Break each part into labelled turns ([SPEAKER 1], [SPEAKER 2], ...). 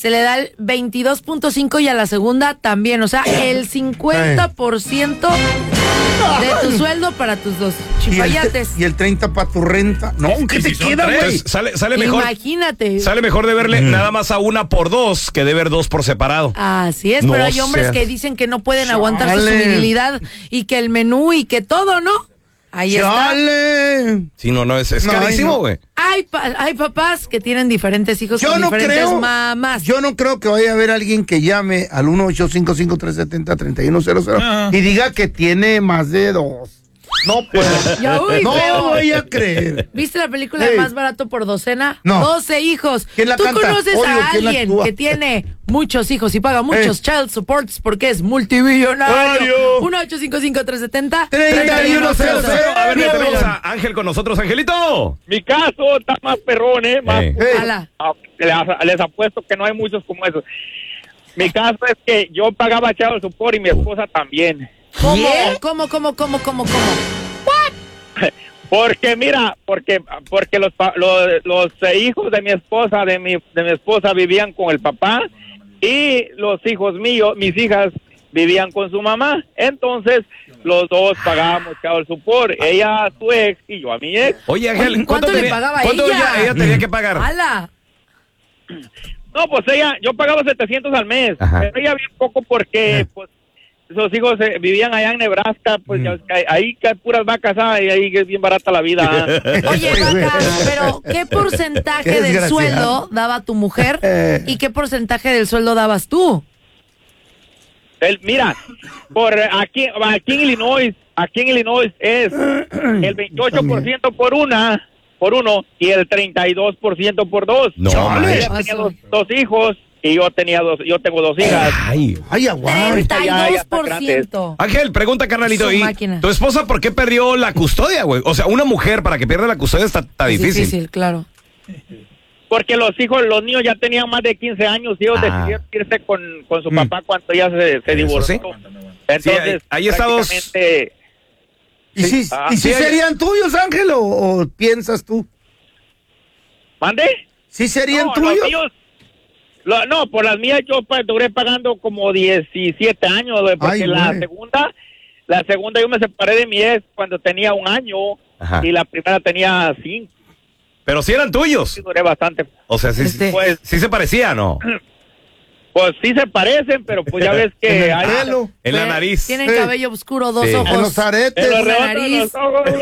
[SPEAKER 1] se le da el 22.5 y a la segunda también. O sea, el 50% de tu sueldo para tus dos chipayates.
[SPEAKER 2] Y el 30 para tu renta. No, ¿qué te queda, güey?
[SPEAKER 3] Sale mejor.
[SPEAKER 1] Imagínate.
[SPEAKER 3] Sale mejor deberle nada más a una por dos que deber dos por separado.
[SPEAKER 1] Así es,
[SPEAKER 3] No
[SPEAKER 1] pero hay hombres
[SPEAKER 3] seas-
[SPEAKER 1] que dicen que no pueden aguantar su virilidad y que el menú y que todo, ¿no? Ahí está.
[SPEAKER 3] Sí, no, es carísimo, güey.
[SPEAKER 1] Hay papás que tienen diferentes hijos
[SPEAKER 2] Yo
[SPEAKER 1] con
[SPEAKER 2] no
[SPEAKER 1] diferentes
[SPEAKER 2] creo,
[SPEAKER 1] mamás.
[SPEAKER 2] Yo no creo que vaya a haber alguien que llame al 1-855-370-3100 y diga que tiene más de dos. No puedo.
[SPEAKER 1] Ya, uy,
[SPEAKER 2] No
[SPEAKER 1] feo.
[SPEAKER 2] voy a creer.
[SPEAKER 1] ¿Viste la película de Más Barato por Docena?
[SPEAKER 2] No.
[SPEAKER 1] 12 hijos.
[SPEAKER 2] ¿Quién la
[SPEAKER 1] ¿Tú
[SPEAKER 2] canta?
[SPEAKER 1] conoces
[SPEAKER 2] Odio,
[SPEAKER 1] a
[SPEAKER 2] ¿quién la
[SPEAKER 1] alguien
[SPEAKER 2] actúa?
[SPEAKER 1] que tiene muchos hijos y paga muchos child supports porque es multimillonario? 1-855-370-3100.
[SPEAKER 3] A ver, tenemos a Ángel con nosotros. Angelito.
[SPEAKER 4] Mi caso está más perrón, más.
[SPEAKER 1] Ala.
[SPEAKER 4] Les apuesto que no hay muchos como esos. Mi caso es que yo pagaba child support y mi esposa también.
[SPEAKER 1] ¿Cómo?
[SPEAKER 4] Porque mira, porque los hijos de mi esposa vivían con el papá y los hijos míos, mis hijas vivían con su mamá. Entonces los dos pagábamos child support, ella a su ex y yo a mi ex.
[SPEAKER 3] Oye, Ángel,
[SPEAKER 1] ¿Cuánto le pagaba
[SPEAKER 3] ¿cuánto
[SPEAKER 1] ella?
[SPEAKER 3] ella tenía que pagar?
[SPEAKER 1] ¡Hala!
[SPEAKER 4] No, pues yo pagaba 700 al mes,
[SPEAKER 3] Ajá.
[SPEAKER 4] pero ella bien poco porque pues sus hijos vivían allá en Nebraska, pues ya, ahí que hay puras vacas, y ahí es bien barata la vida.
[SPEAKER 1] Oye, Vaca, pero ¿qué porcentaje
[SPEAKER 2] Qué
[SPEAKER 1] del
[SPEAKER 2] desgraciado.
[SPEAKER 1] sueldo daba tu mujer y qué porcentaje del sueldo dabas tú?
[SPEAKER 4] Mira, por aquí en Illinois es el 28% por uno y el 32% por dos.
[SPEAKER 3] No,
[SPEAKER 4] Ella
[SPEAKER 3] mames.
[SPEAKER 4] tenía dos hijos y yo tengo dos hijas.
[SPEAKER 3] Ay.
[SPEAKER 4] ahorita ya están
[SPEAKER 1] 32%.
[SPEAKER 3] Ángel, pregunta, carnalito.
[SPEAKER 1] Su
[SPEAKER 3] ¿Y
[SPEAKER 1] máquina.
[SPEAKER 3] tu esposa por qué perdió la custodia, güey? O sea, una mujer para que pierda la custodia está
[SPEAKER 1] Es
[SPEAKER 3] difícil.
[SPEAKER 1] difícil, claro.
[SPEAKER 4] Porque los niños ya tenían más de 15 años y ellos decidieron irse con su papá cuando ella se divorció.
[SPEAKER 3] sí.
[SPEAKER 4] Entonces,
[SPEAKER 3] hay estados-
[SPEAKER 4] prácticamente,
[SPEAKER 2] ¿Y si
[SPEAKER 3] sí,
[SPEAKER 2] serían tuyos, Ángel, o piensas tú?
[SPEAKER 4] ¿mande?
[SPEAKER 2] ¿Sí serían
[SPEAKER 4] No,
[SPEAKER 2] tuyos?
[SPEAKER 4] los míos, no, por las mías yo duré pagando como 17 años, güey, porque
[SPEAKER 2] Ay,
[SPEAKER 4] la
[SPEAKER 2] güey.
[SPEAKER 4] segunda yo me separé de mi ex cuando tenía 1 año.
[SPEAKER 3] Ajá.
[SPEAKER 4] Y la primera tenía 5.
[SPEAKER 3] Pero sí eran tuyos.
[SPEAKER 4] Y duré bastante.
[SPEAKER 3] O sea, sí,
[SPEAKER 4] Pues,
[SPEAKER 3] sí se parecía, ¿no?
[SPEAKER 4] pues sí se parecen, pero pues ya ves
[SPEAKER 2] En
[SPEAKER 4] que
[SPEAKER 2] el
[SPEAKER 4] hay...
[SPEAKER 2] pelo.
[SPEAKER 3] En la nariz.
[SPEAKER 1] Tienen
[SPEAKER 2] Sí.
[SPEAKER 1] cabello oscuro, dos
[SPEAKER 3] Sí.
[SPEAKER 1] ojos.
[SPEAKER 2] En los aretes.
[SPEAKER 4] En los
[SPEAKER 1] Una
[SPEAKER 4] rebotes de
[SPEAKER 1] nariz.
[SPEAKER 4] los ojos, güey.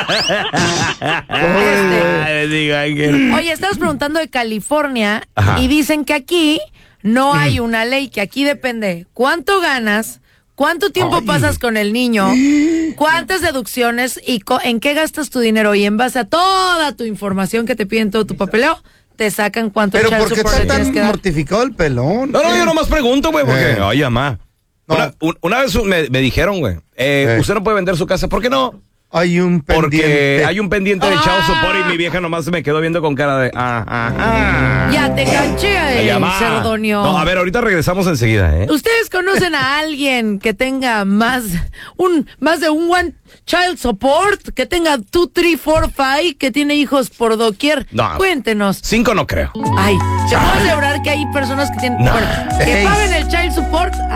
[SPEAKER 3] Ay, diga, Ángel.
[SPEAKER 1] Oye, estabas preguntando de California
[SPEAKER 3] Ajá.
[SPEAKER 1] y dicen que aquí no hay una ley, que aquí depende cuánto ganas, cuánto tiempo pasas con el niño, cuántas deducciones y en qué gastas tu dinero. Y en base a toda tu información que te piden, todo tu papeleo, te sacan cuánto
[SPEAKER 2] Pero
[SPEAKER 1] child
[SPEAKER 2] ¿por qué
[SPEAKER 1] support
[SPEAKER 2] está
[SPEAKER 1] le tienes
[SPEAKER 2] tan
[SPEAKER 1] que dar.
[SPEAKER 2] mortificado el pelón?
[SPEAKER 3] No, yo nomás pregunto, güey, porque... Oye, mamá.
[SPEAKER 2] No.
[SPEAKER 3] Una vez me dijeron, güey, usted no puede vender su casa. ¿Por qué no?
[SPEAKER 2] Hay un
[SPEAKER 3] Porque
[SPEAKER 2] pendiente.
[SPEAKER 3] hay un pendiente de child support y mi vieja nomás se me quedó viendo con cara de...
[SPEAKER 1] Ya te canché,
[SPEAKER 3] Ay, mamá.
[SPEAKER 1] Cerdonio.
[SPEAKER 3] No, a ver, ahorita regresamos enseguida, ¿eh?
[SPEAKER 1] ¿Ustedes conocen a alguien que tenga más de un one child support? Que tenga 2, 3, 4, 5, que tiene hijos por doquier.
[SPEAKER 3] No.
[SPEAKER 1] Cuéntenos.
[SPEAKER 3] 5 no creo.
[SPEAKER 1] Ay, te puedo asegurar que hay personas que tienen,
[SPEAKER 3] No.
[SPEAKER 1] bueno, que
[SPEAKER 2] 6.
[SPEAKER 1] paguen el child support